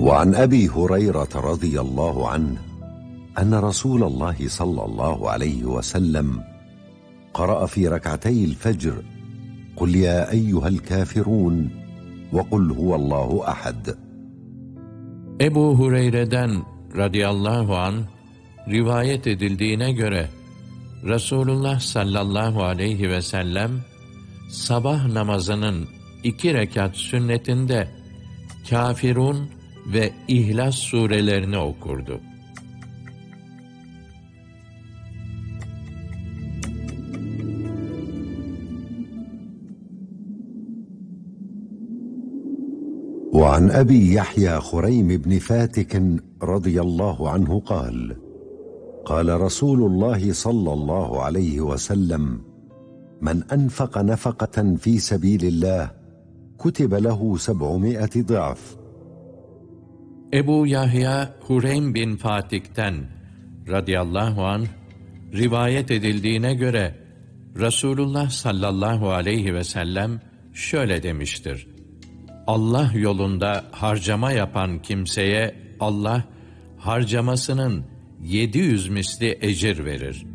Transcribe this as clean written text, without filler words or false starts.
وعن أبي هريرة رضي الله عنه أن رسول الله صلى الله عليه وسلم قرأ في ركعتي الفجر قل يا أيها الكافرون وقل هو الله أحد. Ebu Hureyre'den radıyallahu anh rivayet edildiğine göre Resulullah sallallahu aleyhi ve sellem sabah namazının 2 rekat sünnetinde Kafirun ve İhlas surelerini okurdu. وعن أبي يحيى خريم بن فاتك رضي الله عنه قال قال رسول الله صلى الله عليه وسلم من أنفق نفقة في سبيل الله كتب له 700 ضعف. Ebu Yahya Hureym bin Fatik'ten radıyallahu anh rivayet edildiğine göre Resulullah sallallahu aleyhi ve sellem şöyle demiştir: Allah yolunda harcama yapan kimseye Allah harcamasının 700 misli ecir verir.